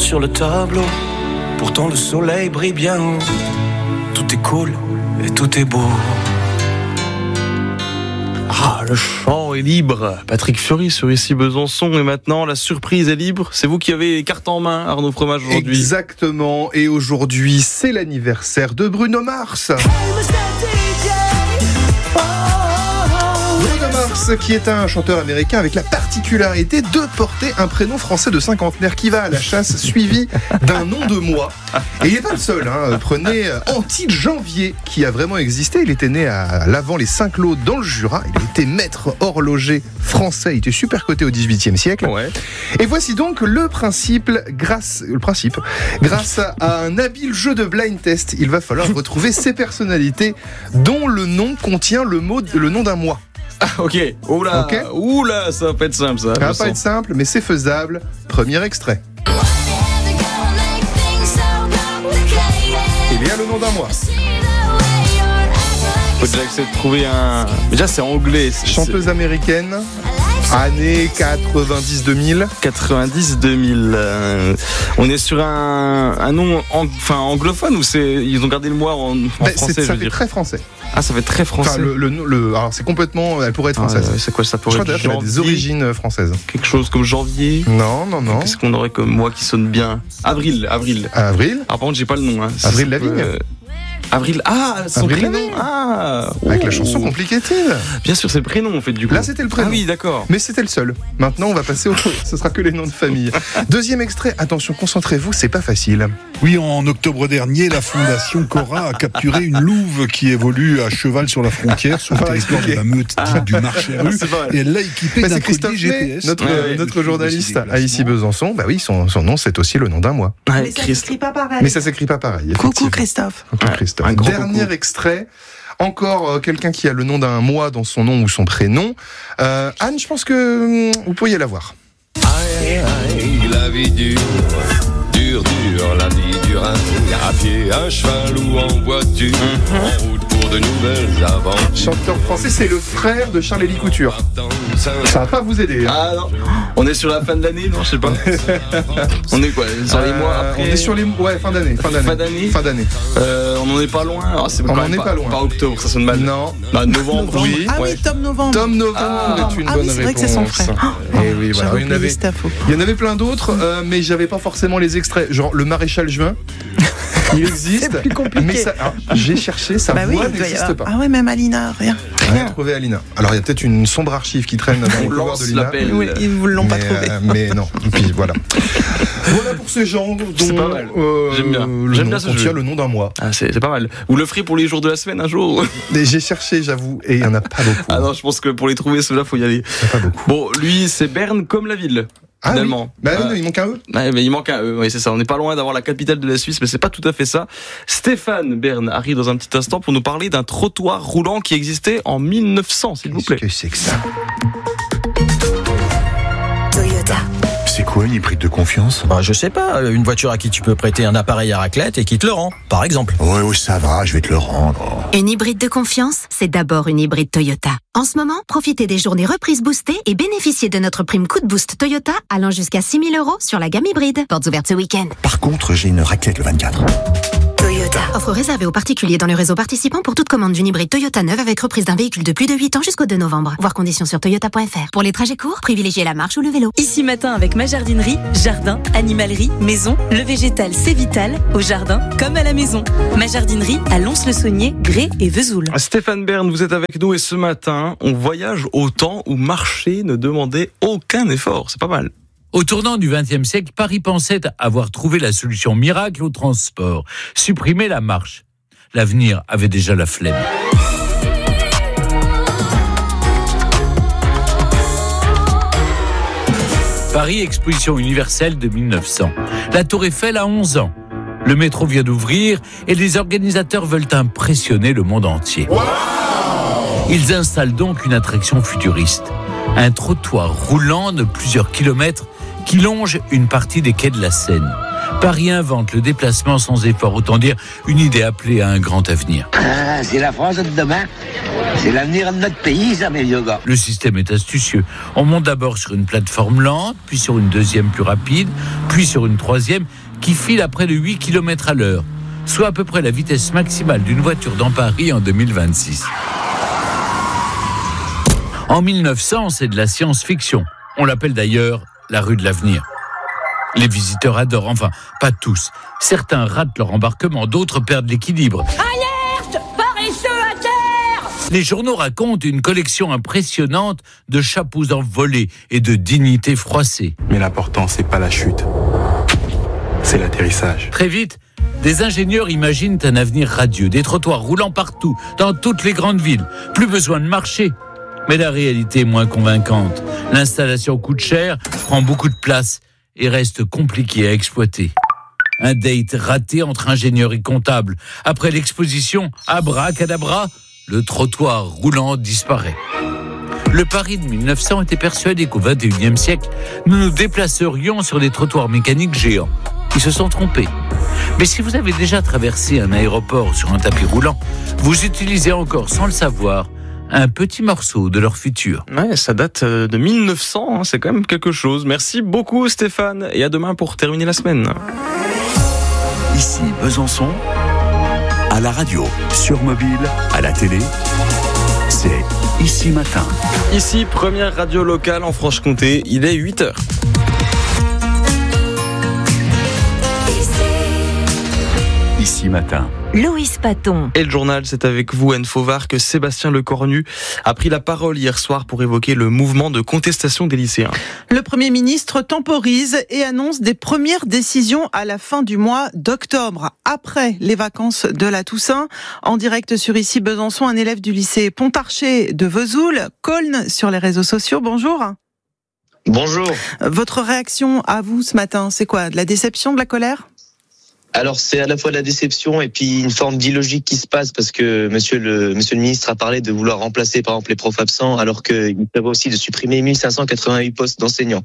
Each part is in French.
sur le tableau. Pourtant le soleil brille bien haut. Tout est cool et tout est beau. Ah, le chant est libre. Patrick Fiori sur Ici Besançon. Et maintenant, la surprise est libre. C'est vous qui avez carte en main, Arnaud Fromage, aujourd'hui. Exactement. Et aujourd'hui, c'est l'anniversaire de Bruno Mars. Bruno Mars, qui est un chanteur américain avec la particularité de porter un prénom français de cinquantenaire qui va à la chasse suivi d'un nom de mois. Et il n'est pas le seul. Prenez Antille Janvier, qui a vraiment existé. Il était né à Lavant-les-Saint-Claude dans le Jura. Il a été maître horloger français. Il était super coté au XVIIIe siècle. Ouais. Et voici donc le principe. Grâce à un habile jeu de blind test, il va falloir retrouver ces personnalités dont le nom contient le nom d'un mois. Ah, ok. Oula, okay. Oula, ça va pas être simple, ça. Ça va pas être simple, mais c'est faisable. Premier extrait. Il y a le nom d'un mois. Faut déjà essayer de trouver un... Déjà, c'est anglais. Chanteuse américaine, années 90-2000. 90-2000. On est sur un nom anglophone ou ils ont gardé le mois en français, ça fait très français. Ah, ça fait très français. Enfin, alors c'est complètement... Elle pourrait être française. C'est quoi ça pourrait être? Elle a des origines françaises. Quelque chose comme janvier? Non. Qu'est-ce qu'on aurait comme mois qui sonne bien? Avril. Avril. Alors par contre, j'ai pas le nom. Avril Lavigne. Avril, son prénom. Avec la chanson Complicated. Bien sûr, c'est le prénom en fait du coup. Là c'était le prénom. Ah oui, d'accord. Mais c'était le seul. Maintenant on va passer ce sera que les noms de famille. Deuxième extrait, attention, concentrez-vous, c'est pas facile. Oui, en octobre dernier, la fondation Cora a capturé une louve qui évolue à cheval sur la frontière, sur le territoire de la Meute du Marché-Rue, et elle l'a équipée d'un collier GPS. Notre journaliste à Ici Besançon, bah oui, son nom c'est aussi le nom d'un mois. Mais ça s'écrit pas pareil. Mais ça s'écrit pas pareil. Coucou Christophe. Dernier extrait. Encore quelqu'un qui a le nom d'un mois dans son nom ou son prénom. Anne, je pense que vous pourriez l'avoir. La vie dure, la vie dure. À pied, à cheval ou en voiture, en route pour de nouvelles aventures. Chanteur français, c'est le frère de Charles-Élie Couture. Ça va pas vous aider. Ah non, on est sur la fin de l'année, non, je sais pas. On est quoi, sur les mois après? On est sur les fin d'année. On n'en est pas loin. On n'en est pas loin. Pas octobre, ça sonne mal. Non. Novembre. Oui. Ah oui, Tom Novembre. Tom Novembre est une bonne réponse. C'est vrai que c'est son frère. Et oui, voilà. Il y en avait plein d'autres, mais j'avais pas forcément les extraits. Genre le maréchal Juin. Il existe. C'est plus compliqué. Mais j'ai cherché, sa voix n'existe pas. Ah ouais, même Alina, rien. Trouvé Alina. Alors il y a peut-être une sombre archive qui traîne dans le couloir de Lina. Oui, ils ne vous l'ont pas trouvé. Mais non. Et puis voilà. Voilà pour ce genre dont c'est pas mal. J'aime bien ce jeu. Le nom d'un mois. Ah, c'est pas mal. Vous le ferez pour les jours de la semaine un jour? Mais j'ai cherché, j'avoue, et il y en a pas beaucoup. Ah non, je pense que pour les trouver, ceux-là, faut y aller. Il y en a pas beaucoup. Bon, lui, c'est Berne comme la ville. Ah finalement. Oui. Non, il manque un E. Ouais, mais il manque un E, oui, c'est ça. On n'est pas loin d'avoir la capitale de la Suisse, mais c'est pas tout à fait ça. Stéphane Bern arrive dans un petit instant pour nous parler d'un trottoir roulant qui existait en 1900, s'il vous plaît. Qu'est-ce que c'est que ça? Toyota. C'est quoi une hybride de confiance? Je sais pas, une voiture à qui tu peux prêter un appareil à raclette et qui te le rend, par exemple. Oui, ça va, je vais te le rendre. Une hybride de confiance, c'est d'abord une hybride Toyota. En ce moment, profitez des journées reprises boostées et bénéficiez de notre prime coup de boost Toyota allant jusqu'à 6 000 € sur la gamme hybride. Portes ouvertes ce week-end. Par contre, j'ai une raclette le 24. Toyota. Offre réservée aux particuliers dans le réseau participant pour toute commande d'une hybride Toyota neuve avec reprise d'un véhicule de plus de 8 ans jusqu'au 2 novembre. Voir conditions sur toyota.fr. Pour les trajets courts, privilégiez la marche ou le vélo. Ici matin avec ma jardinerie, jardin, animalerie, maison, le végétal c'est vital, au jardin comme à la maison. Ma jardinerie à Lons-le-Saunier, Grès et Vesoul. Stéphane Bern, vous êtes avec nous et ce matin, on voyage au temps où marcher ne demandait aucun effort. C'est pas mal. Au tournant du XXe siècle, Paris pensait avoir trouvé la solution miracle au transport, supprimer la marche. L'avenir avait déjà la flemme. Paris Exposition universelle de 1900. La Tour Eiffel a 11 ans. Le métro vient d'ouvrir et les organisateurs veulent impressionner le monde entier. Wow! Ils installent donc une attraction futuriste. Un trottoir roulant de plusieurs kilomètres qui longe une partie des quais de la Seine. Paris invente le déplacement sans effort, autant dire une idée appelée à un grand avenir. C'est la France de demain. C'est l'avenir de notre pays, ça, mes vieux gars. Le système est astucieux. On monte d'abord sur une plateforme lente, puis sur une deuxième plus rapide, puis sur une troisième qui file à près de 8 km à l'heure, soit à peu près la vitesse maximale d'une voiture dans Paris en 2026. En 1900, c'est de la science-fiction. On l'appelle d'ailleurs la rue de l'avenir. Les visiteurs adorent, enfin, pas tous. Certains ratent leur embarquement, d'autres perdent l'équilibre. Alerte! Paresseux à terre! Les journaux racontent une collection impressionnante de chapeaux envolés et de dignités froissées. Mais l'important, c'est pas la chute, c'est l'atterrissage. Très vite, des ingénieurs imaginent un avenir radieux, des trottoirs roulants partout, dans toutes les grandes villes. Plus besoin de marcher. Mais la réalité est moins convaincante. L'installation coûte cher, prend beaucoup de place et reste compliquée à exploiter. Un date raté entre ingénieurs et comptables. Après l'exposition, abracadabra, le trottoir roulant disparaît. Le Paris de 1900 était persuadé qu'au XXIe siècle, nous nous déplacerions sur des trottoirs mécaniques géants. Ils se sont trompés. Mais si vous avez déjà traversé un aéroport sur un tapis roulant, vous utilisez encore, sans le savoir, un petit morceau de leur futur. Ouais, ça date de 1900, c'est quand même quelque chose. Merci beaucoup Stéphane, et à demain pour terminer la semaine. Ici Besançon, à la radio, sur mobile, à la télé, c'est Ici Matin. Ici, première radio locale en Franche-Comté, il est 8h. Ici Matin. Loïs Paton. Et le journal, c'est avec vous, Anne Fauvard, que Sébastien Lecornu a pris la parole hier soir pour évoquer le mouvement de contestation des lycéens. Le Premier ministre temporise et annonce des premières décisions à la fin du mois d'octobre, après les vacances de la Toussaint. En direct sur Ici Besançon, un élève du lycée Pontarchet de Vesoul, Colne sur les réseaux sociaux. Bonjour. Bonjour. Votre réaction à vous ce matin, c'est quoi? De la déception, de la colère? Alors c'est à la fois de la déception et puis une forme d'illogique qui se passe parce que monsieur le ministre a parlé de vouloir remplacer par exemple les profs absents alors qu'il prévoit aussi de supprimer 1588 postes d'enseignants.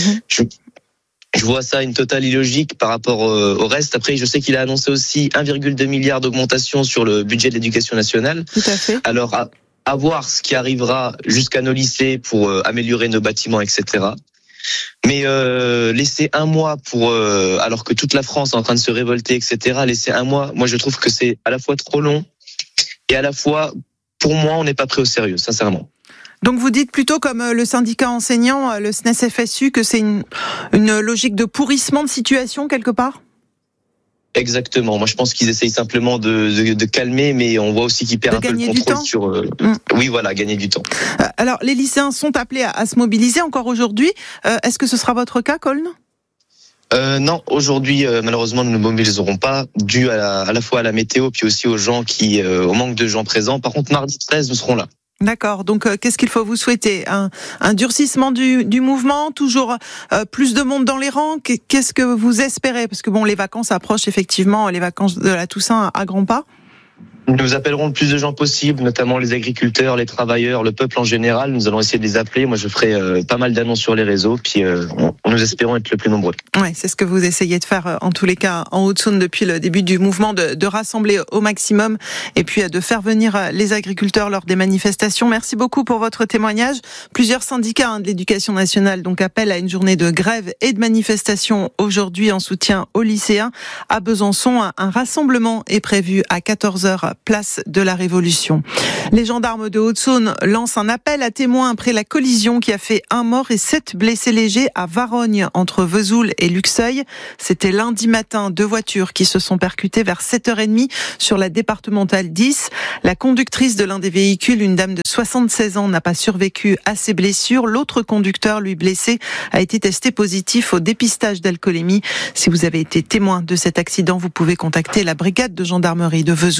Je vois ça une totale illogique par rapport au reste. Après, je sais qu'il a annoncé aussi 1,2 milliard d'augmentation sur le budget de l'éducation nationale. Tout à fait. Alors à voir ce qui arrivera jusqu'à nos lycées pour améliorer nos bâtiments, etc. Mais laisser un mois pour alors que toute la France est en train de se révolter, etc. Laisser un mois, moi je trouve que c'est à la fois trop long et à la fois, pour moi, on n'est pas pris au sérieux, sincèrement. Donc vous dites plutôt comme le syndicat enseignant, le SNES-FSU, que c'est une logique de pourrissement de situation quelque part? Exactement. Moi, je pense qu'ils essayent simplement de calmer, mais on voit aussi qu'ils perdent un peu le contrôle sur. Oui, voilà, gagner du temps. Alors, les lycéens sont appelés à se mobiliser encore aujourd'hui. Est-ce que ce sera votre cas, Colne ? Non, aujourd'hui, malheureusement, nous ne mobiliserons pas, dû à la fois à la météo, puis aussi aux gens au manque de gens présents. Par contre, mardi 13, nous serons là. D'accord. Donc, qu'est-ce qu'il faut vous souhaiter ? Un durcissement du mouvement, toujours plus de monde dans les rangs. Qu'est-ce que vous espérez ? Parce que bon, les vacances approchent effectivement, les vacances de la Toussaint à grands pas. Nous appellerons le plus de gens possible, notamment les agriculteurs, les travailleurs, le peuple en général. Nous allons essayer de les appeler. Moi, je ferai pas mal d'annonces sur les réseaux, puis nous espérons être le plus nombreux. Ouais, c'est ce que vous essayez de faire en tous les cas en Haute-Saône depuis le début du mouvement, de rassembler au maximum et puis de faire venir les agriculteurs lors des manifestations. Merci beaucoup pour votre témoignage. Plusieurs syndicats de l'éducation nationale donc appellent à une journée de grève et de manifestation aujourd'hui en soutien aux lycéens. À Besançon, un rassemblement est prévu à 14h. Place de la Révolution. Les gendarmes de Haute-Saône lancent un appel à témoins après la collision qui a fait 1 mort et 7 blessés légers à Varogne, entre Vesoul et Luxeuil. C'était lundi matin, 2 voitures qui se sont percutées vers 7h30 sur la départementale 10. La conductrice de l'un des véhicules, une dame de 76 ans, n'a pas survécu à ses blessures. L'autre conducteur, lui blessé, a été testé positif au dépistage d'alcoolémie. Si vous avez été témoin de cet accident, vous pouvez contacter la brigade de gendarmerie de Vesoul.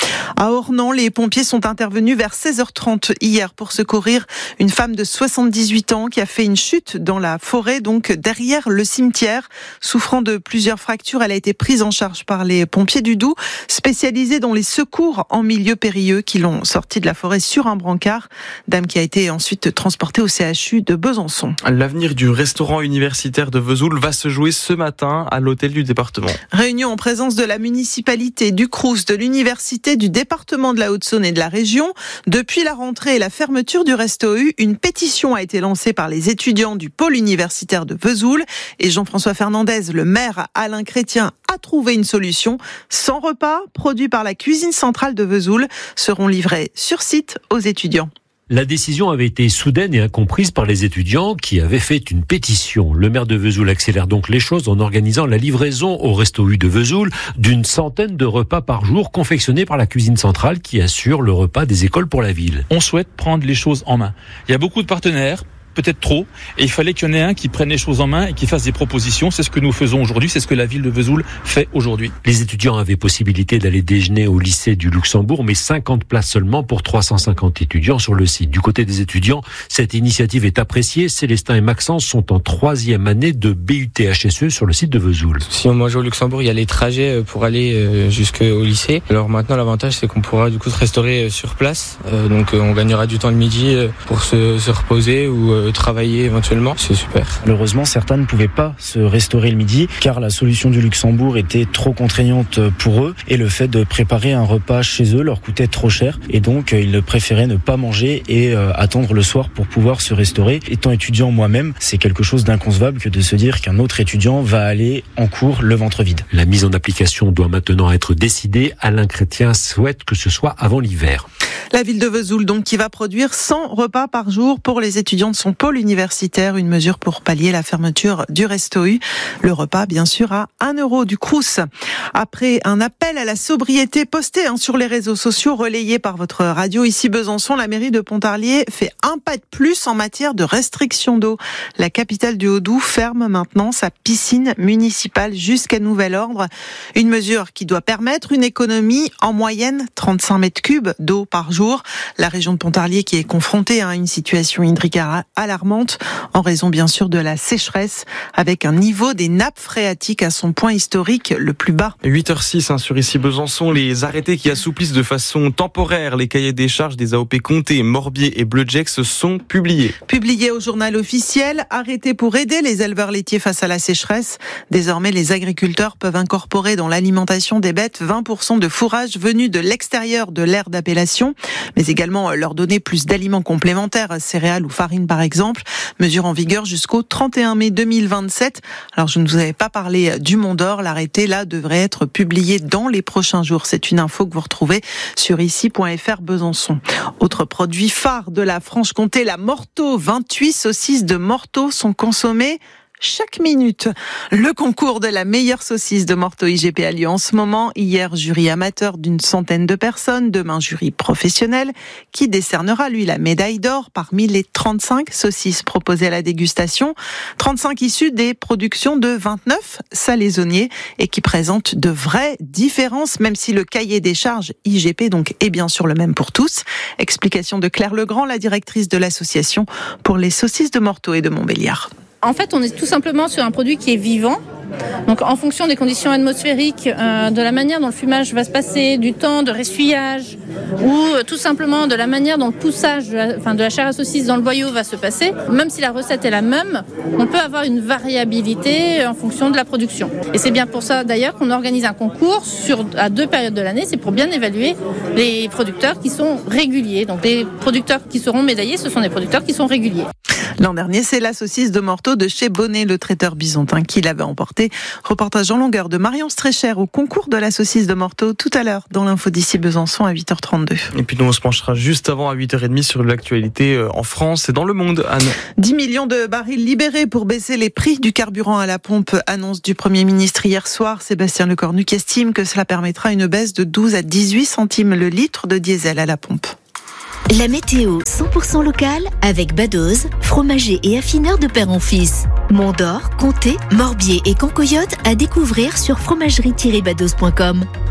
À Ornans, les pompiers sont intervenus vers 16h30 hier pour secourir une femme de 78 ans qui a fait une chute dans la forêt, donc derrière le cimetière. Souffrant de plusieurs fractures, elle a été prise en charge par les pompiers du Doubs, spécialisés dans les secours en milieu périlleux, qui l'ont sortie de la forêt sur un brancard. Dame qui a été ensuite transportée au CHU de Besançon. L'avenir du restaurant universitaire de Vesoul va se jouer ce matin à l'hôtel du département. Réunion en présence de la municipalité, du Crous, de l'université, du département de la Haute-Saône et de la région. Depuis la rentrée et la fermeture du Resto U, une pétition a été lancée par les étudiants du pôle universitaire de Vesoul. Et Jean-François Fernandez, le maire Alain Chrétien, a trouvé une solution. 100 repas produits par la cuisine centrale de Vesoul seront livrés sur site aux étudiants. La décision avait été soudaine et incomprise par les étudiants qui avaient fait une pétition. Le maire de Vesoul accélère donc les choses en organisant la livraison au Resto U de Vesoul d'une centaine de repas par jour confectionnés par la cuisine centrale qui assure le repas des écoles pour la ville. On souhaite prendre les choses en main. Il y a beaucoup de partenaires, peut-être trop, et il fallait qu'il y en ait un qui prenne les choses en main et qui fasse des propositions. C'est ce que nous faisons aujourd'hui, c'est ce que la ville de Vesoul fait aujourd'hui. Les étudiants avaient possibilité d'aller déjeuner au lycée du Luxembourg, mais 50 places seulement pour 350 étudiants sur le site. Du côté des étudiants, cette initiative est appréciée. Célestin et Maxence sont en 3e année de BUT HSE sur le site de Vesoul. Si on mange au Luxembourg, il y a les trajets pour aller jusqu'au lycée. Alors maintenant, l'avantage, c'est qu'on pourra du coup se restaurer sur place. Donc on gagnera du temps le midi pour se reposer ou travailler éventuellement, c'est super. Malheureusement, certains ne pouvaient pas se restaurer le midi car la solution du Luxembourg était trop contraignante pour eux et le fait de préparer un repas chez eux leur coûtait trop cher et donc ils préféraient ne pas manger et attendre le soir pour pouvoir se restaurer. Étant étudiant moi-même, c'est quelque chose d'inconcevable que de se dire qu'un autre étudiant va aller en cours le ventre vide. La mise en application doit maintenant être décidée. Alain Chrétien souhaite que ce soit avant l'hiver. La ville de Vesoul, donc, qui va produire 100 repas par jour pour les étudiants de son pôle universitaire, une mesure pour pallier la fermeture du Resto U. Le repas, bien sûr, à 1 € du Crous. Après un appel à la sobriété posté sur les réseaux sociaux, relayé par votre radio ici Besançon, la mairie de Pontarlier fait un pas de plus en matière de restriction d'eau. La capitale du Haut-Doubs ferme maintenant sa piscine municipale jusqu'à nouvel ordre. Une mesure qui doit permettre une économie en moyenne 35 mètres cubes d'eau par jour. La région de Pontarlier qui est confrontée à une situation hydrique alarmante en raison bien sûr de la sécheresse avec un niveau des nappes phréatiques à son point historique le plus bas. 8h06 sur ici Besançon, les arrêtés qui assouplissent de façon temporaire les cahiers des charges des AOP Comté, Morbier et Bleujex sont publiés. Publiés au journal officiel, arrêtés pour aider les éleveurs laitiers face à la sécheresse. Désormais, les agriculteurs peuvent incorporer dans l'alimentation des bêtes 20% de fourrage venu de l'extérieur de l'aire d'appellation, mais également leur donner plus d'aliments complémentaires, céréales ou farine par exemple. Mesure en vigueur jusqu'au 31 mai 2027. Alors je ne vous avais pas parlé du Mont d'Or, l'arrêté là devrait être publié dans les prochains jours. C'est une info que vous retrouvez sur ici.fr Besançon. Autre produit phare de la Franche-Comté, la Morteau. 28 saucisses de Morteau sont consommées chaque minute. Le concours de la meilleure saucisse de Morteau IGP a lieu en ce moment. Hier, jury amateur d'une centaine de personnes. Demain, jury professionnel qui décernera, lui, la médaille d'or parmi les 35 saucisses proposées à la dégustation. 35 issues des productions de 29 salaisonniers et qui présentent de vraies différences, même si le cahier des charges IGP donc est bien sûr le même pour tous. Explication de Claire Legrand, la directrice de l'association pour les saucisses de Morteau et de Montbéliard. En fait, on est tout simplement sur un produit qui est vivant. Donc, en fonction des conditions atmosphériques, de la manière dont le fumage va se passer, du temps de ressuyage, ou tout simplement de la manière dont le poussage de la chair à saucisse dans le boyau va se passer, même si la recette est la même, on peut avoir une variabilité en fonction de la production. Et c'est bien pour ça d'ailleurs qu'on organise un concours à 2 périodes de l'année, c'est pour bien évaluer les producteurs qui sont réguliers. Donc les producteurs qui seront médaillés, ce sont des producteurs qui sont réguliers. L'an dernier, c'est la saucisse de Morteau de chez Bonnet, le traiteur bisontin, qui l'avait emporté. Reportage en longueur de Marion Strécher au concours de la saucisse de Morteau tout à l'heure dans l'info d'ici Besançon à 8h32. Et puis nous, on se penchera juste avant à 8h30 sur l'actualité en France et dans le monde. Anne. 10 millions de barils libérés pour baisser les prix du carburant à la pompe. Annonce du Premier ministre hier soir. Sébastien Lecornu qui estime que cela permettra une baisse de 12 à 18 centimes le litre de diesel à la pompe. La météo 100% locale avec Badoz, fromager et affineur de père en fils. Mont d'Or, Comté, Morbier et Cancoyote à découvrir sur fromagerie-badoz.com.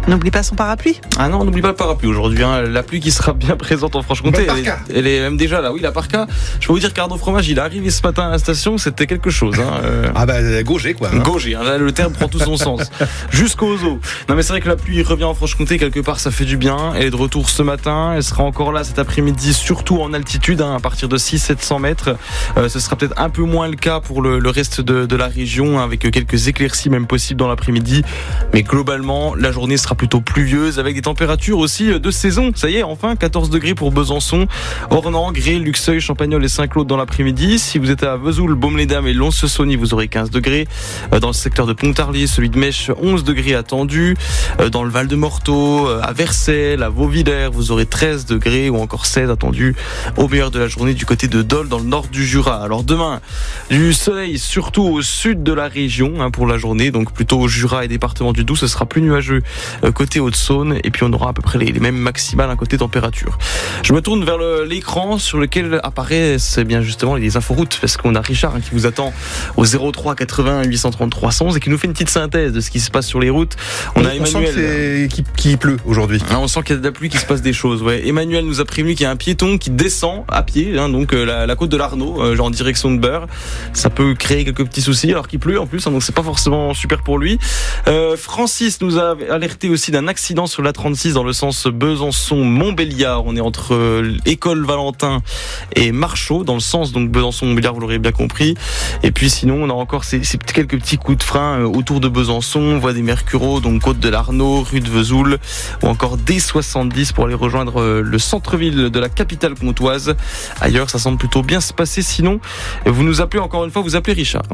N'oublie pas son parapluie. Ah non, n'oublie pas le parapluie aujourd'hui. La pluie qui sera bien présente en Franche-Comté. Elle est même déjà là. Oui, la parka. Je peux vous dire qu'Arnaud Fromage, il est arrivé ce matin à la station. C'était quelque chose. Gaugé quoi. Gaugé. Là, le terme prend tout son sens. Jusqu'aux os. Non, mais c'est vrai que la pluie revient en Franche-Comté. Quelque part, ça fait du bien. Elle est de retour ce matin. Elle sera encore là cet après-midi, surtout en altitude, à partir de 600-700 mètres. Ce sera peut-être un peu moins le cas pour le reste de la région, avec quelques éclaircies même possibles dans l'après-midi. Mais globalement, la journée sera plutôt pluvieuse, avec des températures aussi de saison. Ça y est, enfin, 14 degrés pour Besançon, Ornans, Gré, Luxeuil, Champagnole et Saint-Claude dans l'après-midi. Si vous êtes à Vesoul, Baume-les-Dames et Lons-le-Saunier, vous aurez 15 degrés. Dans le secteur de Pontarlier, celui de Mèche, 11 degrés attendus. Dans le Val-de-Morteau, à Vercelles, à Vauvillers, vous aurez 13 degrés ou encore 16 attendus au meilleur de la journée du côté de Dole, dans le nord du Jura. Alors demain, du soleil surtout au sud de la région pour la journée, donc plutôt au Jura et département du Doubs. Ce sera plus nuageux côté Haute-Saône, et puis on aura à peu près les mêmes maximales côté température. Je me tourne vers l'écran sur lequel apparaissent bien justement les inforoutes, parce qu'on a Richard qui vous attend au 03 80 830 311 et qui nous fait une petite synthèse de ce qui se passe sur les routes. On a Emmanuel. On sent qu'il pleut aujourd'hui. On sent qu'il y a de la pluie, qu'il se passe des choses. Ouais. Emmanuel nous a prévenu qu'il y a un piéton qui descend à pied, donc la côte de l'Arnaud, en direction de Beurre. Ça peut créer quelques petits soucis alors qu'il pleut en plus, donc c'est pas forcément super pour lui. Francis nous a alerté aussi d'un accident sur la 36 dans le sens Besançon-Montbéliard. On est entre École Valentin et Marchaux, dans le sens donc Besançon-Montbéliard, vous l'aurez bien compris. Et puis sinon, on a encore ces quelques petits coups de frein autour de Besançon, voie des Mercureaux, donc côte de l'Arnaud, rue de Vesoul, ou encore D70 pour aller rejoindre le centre-ville de la capitale comtoise. Ailleurs, ça semble plutôt bien se passer. Sinon, vous nous appelez encore une fois, vous appelez Richard.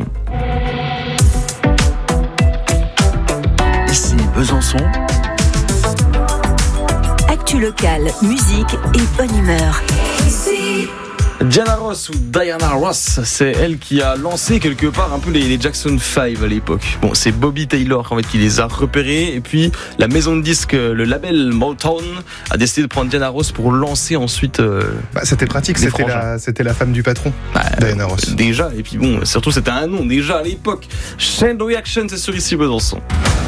Ici Besançon. Actu locale, musique et bonne humeur. Diana Ross ou Diana Ross, c'est elle qui a lancé quelque part un peu les Jackson 5 à l'époque. Bon, c'est Bobby Taylor en fait qui les a repérés, et puis la maison de disques, le label Motown, a décidé de prendre Diana Ross pour lancer ensuite. C'était pratique, c'était la femme du patron, Diana Ross. Déjà, et puis bon, surtout c'était un nom déjà à l'époque. Chain Reaction, c'est sur Ici Besançon.